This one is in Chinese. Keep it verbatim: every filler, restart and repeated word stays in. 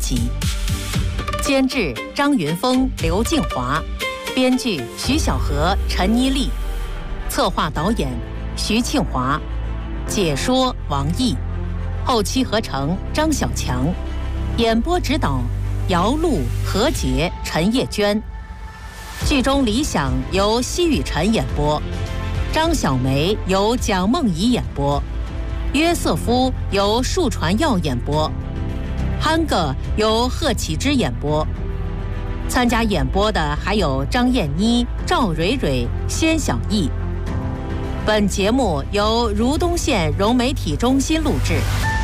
集。监制张云峰、刘静华，编剧徐小河、陈妮丽，策划导演徐庆华，解说王毅，后期合成张小强，演播指导姚璐、何洁、陈叶娟。剧中李想由奚雨辰演播，张小梅由蒋梦怡演播，约瑟夫由树传耀演播，憨哥由贺启之演播。参加演播的还有张燕妮、赵蕊蕊、仙小艺。本节目由如东县融媒体中心录制。